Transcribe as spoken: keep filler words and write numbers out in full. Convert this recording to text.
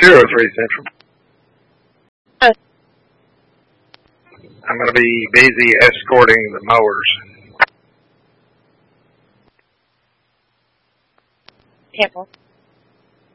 zero three Central. Uh, I'm going to be busy escorting the mowers. Temple.